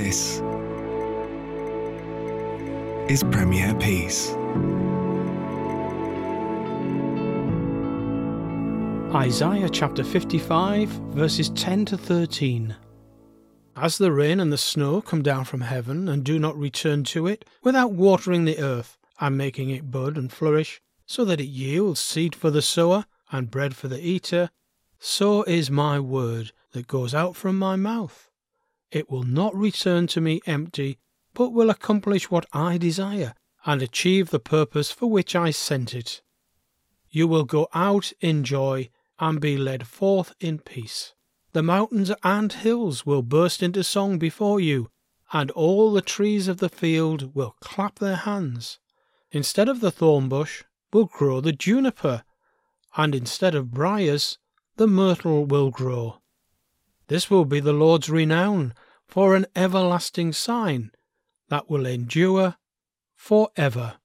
This is Premier Peace. Isaiah chapter 55, verses 10 to 13. As the rain and the snow come down from heaven and do not return to it without watering the earth and making it bud and flourish, so that it yields seed for the sower and bread for the eater, so is my word that goes out from my mouth. It will not return to me empty, but will accomplish what I desire and achieve the purpose for which I sent it. You will go out in joy and be led forth in peace. The mountains and hills will burst into song before you, and all the trees of the field will clap their hands. Instead of the thorn bush will grow the juniper, and instead of briars the myrtle will grow. This will be the Lord's renown for an everlasting sign that will endure forever.